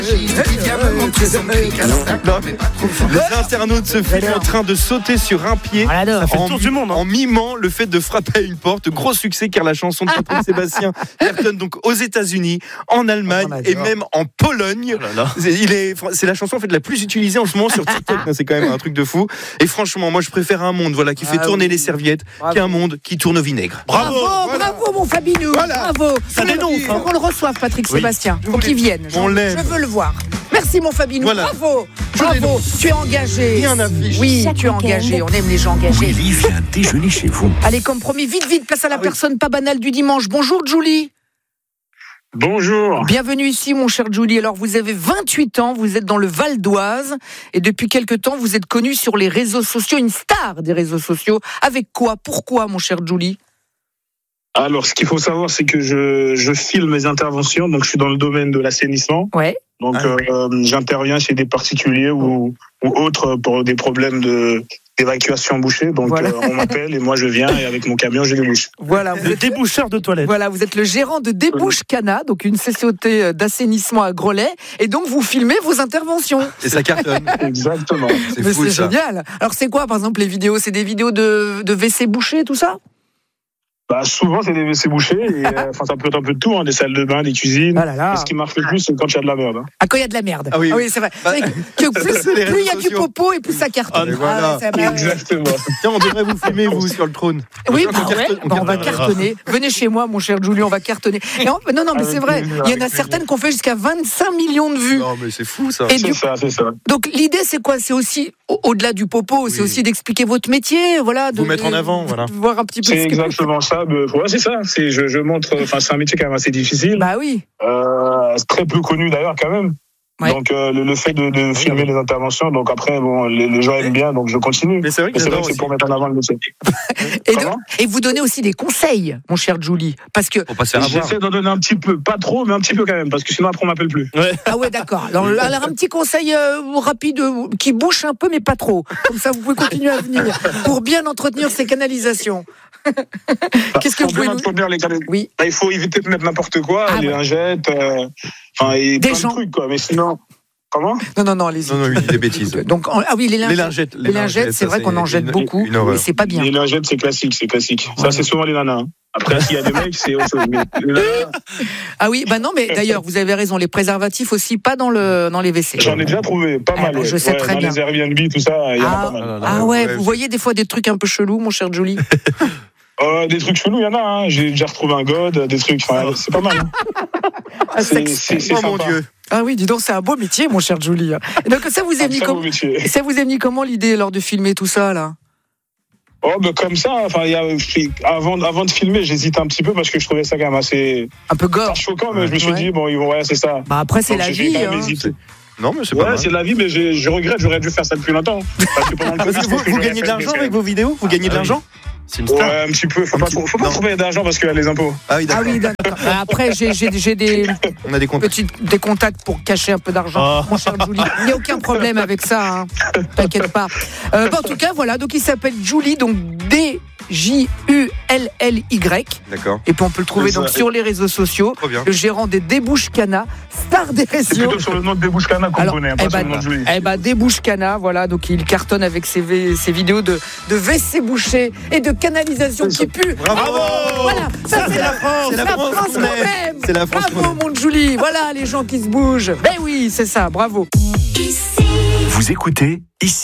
Les internautes se filment en train de sauter sur un pied en mimant le fait de frapper à une porte. Gros succès car la chanson de Patrick Sébastien cartonne donc aux États-Unis, en Allemagne et même en Pologne. C'est la chanson en fait la plus utilisée en ce moment sur TikTok. C'est quand même un truc de fou. Et franchement, moi je préfère un monde qui fait tourner les serviettes qu'un monde qui tourne au vinaigre. Bravo mon Fabinou. Bravo. Ça dénonce. Faut qu'on le reçoive, Patrick Sébastien. Faut qu'il vienne. Je veux le voir. Merci mon Fabinou. Bravo. Tu es engagé. Rien n'affiche. Oui, tu es engagé. On aime les gens engagés. Julie vient déjeuner chez vous. Allez, comme promis, vite, place à la personne pas banale du dimanche. Bonjour Julie. Bonjour. Bienvenue ici, mon cher Julie. Alors, vous avez 28 ans, vous êtes dans le Val d'Oise et depuis quelque temps, vous êtes connu sur les réseaux sociaux, une star des réseaux sociaux. Avec quoi ? Pourquoi, mon cher Julie ? Alors, ce qu'il faut savoir, c'est que je filme mes interventions, donc je suis dans le domaine de l'assainissement. Ouais. Donc, j'interviens chez des particuliers ou autres pour des problèmes d'évacuation bouchée. Donc, on m'appelle et moi je viens et avec mon camion je débouche. Voilà, le déboucheur de toilettes. Voilà, vous êtes le gérant de Débouche Cana, donc une société d'assainissement à Grelais, et donc vous filmez vos interventions. Et ça cartonne. Exactement. C'est fou, ça. Génial. Alors c'est quoi par exemple les vidéos ? C'est des vidéos de WC bouchés, tout ça ? Bah, souvent, c'est des WC bouchés. Ça peut être un peu de tout, des salles de bain, des cuisines. Et ce qui marche le plus, c'est quand il y a de la merde. Ah, quand il y a de la merde. Ah oui, c'est vrai. Plus il y a du popo et plus ça cartonne. Exactement. Tiens, on devrait vous filmer, vous, sur le trône. Oui, on va cartonner. Venez chez moi, mon cher Julie, on va cartonner. Non, mais c'est vrai. Il y en a certaines qui ont fait jusqu'à 25 millions de vues. Non, mais c'est fou, ça. C'est ça. Donc, l'idée, c'est quoi ? C'est aussi, au-delà du popo, c'est aussi d'expliquer votre métier, vous mettre en avant, voir un petit peu. C'est exactement ça. C'est ça. Je montre. C'est un métier quand même assez difficile. Bah oui. Très peu connu d'ailleurs quand même. Ouais. Donc le fait de filmer les interventions, donc après les gens aiment bien, donc je continue. Mais c'est vrai que c'est pour mettre en avant le métier. Et vous donnez aussi des conseils, mon cher Julie, parce que j'essaie d'en donner un petit peu, pas trop, mais un petit peu quand même, parce que sinon après on m'appelle plus. Ouais. Ah ouais, d'accord. Alors un petit conseil rapide qui bouche un peu, mais pas trop. Comme ça, vous pouvez continuer à venir pour bien entretenir ces canalisations. Qu'est-ce que vous pouvez entretenir les canalisations ? Oui. Il faut éviter de mettre n'importe quoi, les lingettes. Et des plein gens. de trucs, quoi. Mais sinon, comment ? Non, allez-y. Non, il dit des bêtises. Donc, les lingettes. Les lingettes, c'est vrai qu'on en jette beaucoup, mais c'est pas bien. Les lingettes, c'est classique. Ça, c'est souvent les nanas. Après, s'il y a des mecs, c'est autre chose. Ah oui, mais d'ailleurs, vous avez raison, les préservatifs aussi, pas dans les WC. J'en ai déjà trouvé, pas mal. Je sais très bien. Dans les Airbnb, tout ça, il y en a pas mal. Ah ouais, vous voyez des fois des trucs un peu chelous, mon cher Julie ? Des trucs chelous, il y en a. J'ai déjà retrouvé un god, des trucs. C'est pas mal. C'est oh mon Dieu. Ah oui, dis donc, c'est un beau métier, mon cher Julie. Et donc ça vous est venu comment l'idée lors de filmer tout ça là ? Comme ça. Avant de filmer, j'hésite un petit peu parce que je trouvais ça quand même assez un peu gore, choquant, mais je me suis dit c'est ça. Après c'est la vie. Non, mais c'est pas mal. C'est la vie, mais je regrette, j'aurais dû faire ça depuis longtemps. Parce que vous gagnez de l'argent avec vos vidéos ? Vous gagnez de l'argent ? Ouais, un petit peu. Faut pas trouver d'argent parce qu'il y a les impôts. Ah oui, d'accord. Après, j'ai on a des contacts. Des contacts pour cacher un peu d'argent, mon cher Julie. Il n'y a aucun problème avec ça, t'inquiète pas. En tout cas, voilà, donc il s'appelle Julie, donc DJULLY. D'accord. Et puis on peut le trouver donc sur les réseaux sociaux. Le gérant des Débouche Cana, star des réseaux. C'est plutôt sur le nom de Débouche Cana qu'on connaît, pas sur le nom de Julie. Débouche Cana, voilà, donc il cartonne avec ses vidéos de WC bouchés et de canalisation qui pue. Bravo. Voilà, ça c'est la France. C'est la France même. C'est la France. Bravo mon Julie. Voilà les gens qui se bougent. Ben oui, c'est ça. Bravo. Vous écoutez ici.